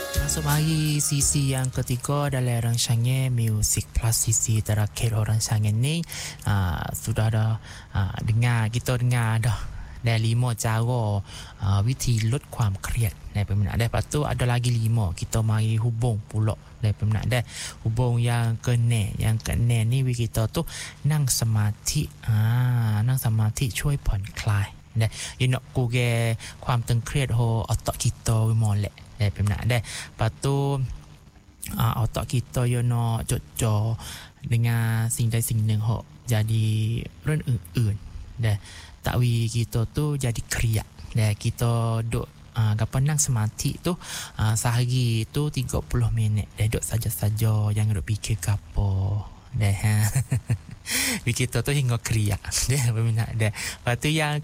Masuk mari sisi yang ketiga dalam rancangan Music Plus. Sisi terakhir rancangan ni sudah ada kita dengar dah dan 5 caraวิธี lud ความเครียดในpeminat dah. Lepas tu ada lagi 5 kita mari hubung pula dari peminat dah. Hubung yang keenam ni kita tu nang samathi. Nang samathi ช่วยผ่อนคลายนะyou nakกูแกความตึงเครียดโห otak kita molek dari peminat dah. Lepas tu otak kita you nak jot dengan สิ่งใดสิ่งหนึ่ง jadi เรื่องอื่นๆ dah tak wi kita tu jadi kriak. Dah kita duk gapanang semati tu sehari tu 30 minit dah duk saja-saja jangan duk fikir gapo dah. Kita tu hingga kriak dah berminat dah. Lepas tu yang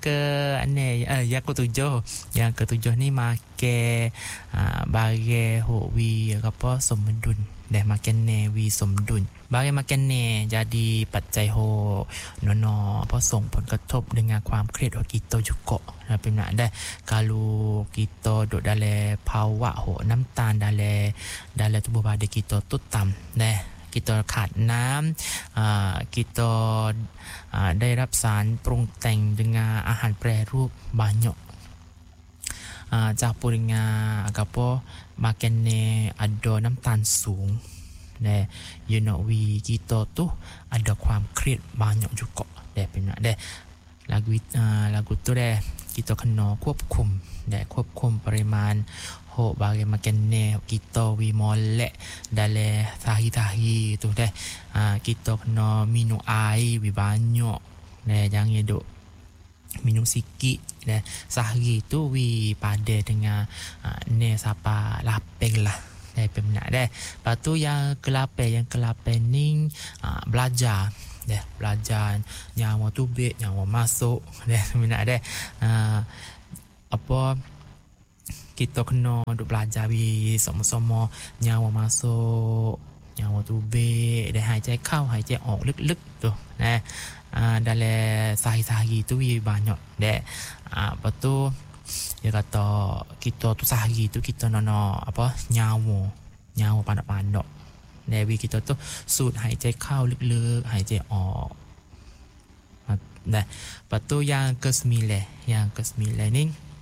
ketujuh ni make bagi wi apa somdun dah makan ne wi somdun. Bagi makan ne jadi ปัจจัย nono apa ส่งผลกระทบ dengan ความเครียดของ kita juga. Berminat dah kalau kita duduk dalam ภาวะ น้ำตาล dalam tubuh badan kita tu tam dah. Kita ขาดน้ำ kita ได้รับสารปรุงแต่ง dengan อาหารแปรรูป banyak campur dengan apa makan ni ada น้ำตาลสูง you know we kita tu ada ความเครียด banyak juga dah peminat dah. Lagu tu dah kita kena ควบคุม ควบคุมปริมาณ bagi makan ni kita we molek dalam sehari-hari tu dah. Kita kena minum air we banyak jangan duk minum sikit dah. Sehari tu we pada dengan ni siapa lapeng lah dah peminat dah. Lepas tu yang ke-8 ni belajar dah. Belajar nyawa tubik nyawa masuk dah peminat dah. Apa kita kena duk belajar sama-sama nyawa masuk nyawa tubik dah, หายใจเข้า หายใจออก ลึกๆtu nah. Dalam sehari-hari tu banyak dah. Lepas tu dia kata kita tu sehari tu kita nak apa nyawa panak-panak dah. Kita tu สูด หายใจเข้า ลึกๆ หายใจออกdah. Lepas tu yang ke-9 ni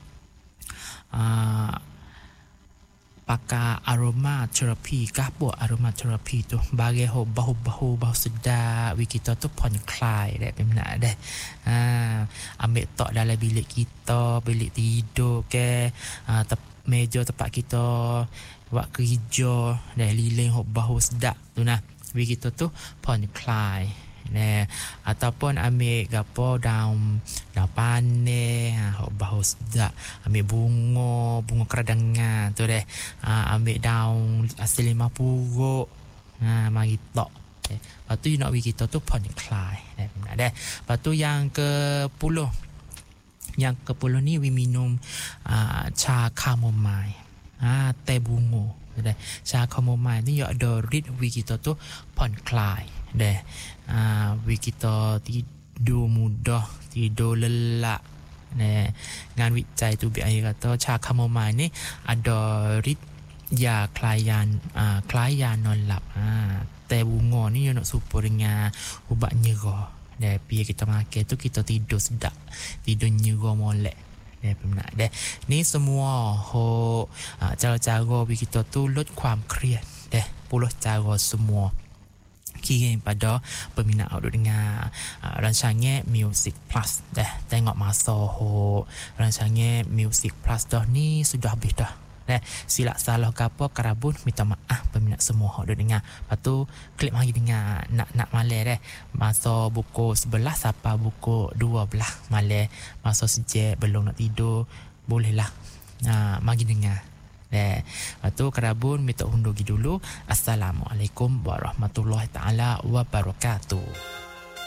pakai aroma terapi. Apa aroma terapi tu bagi bau sedap kita tu ผ่อนคลาย dah peminat dah. Ambil tok dalam bilik kita, bilik tidur ke meja tempat kita buat kerja dah, lilin bau sedap tu nah. Kita tu ผ่อนคลาย ataupun ambil gapo daun panen bau sedap, ambil bunga keradangan tu deh, ambil daun asli 5 puruk mari tok. Lepas tu you nak bagi kita tu ผ่อนคลาย dah. Lepas tu yang ke-10 ni we minum cha chamomile, teh bunga dah. Cha chamomile ni ada rit we kita tu ผ่อนคลาย dah. We kita tidur mudah, tidur lelak. Ngan วิจัย tu biar kata cha chamomile ni ada rit ya klaian non lap. Teh bunga ni you nak supaya dengan ubat nyerah. Dah biar kita makan tu kita tidur sedap, tidur nyerah molek. Peminat dah. Ni semua cara-cara kita tu lud ความเครียด dah. 10 cara semua kirim pada peminat audio dengar rancangan Music Plus dah. Tengok masa rancangan Music Plus dah ni sudah habis dah. Silap salah ke apa karabun minta maaf peminat semua audio dengar. Lepas tu klik mari dengar nak malam dah. Masa buku 11 sampai buku 12 malam. Masa sejak belum nak tidur bolehlah mari dengar. Lepas tu kerabun minta undur dulu. Assalamualaikum warahmatullahi taala wabarakatuh.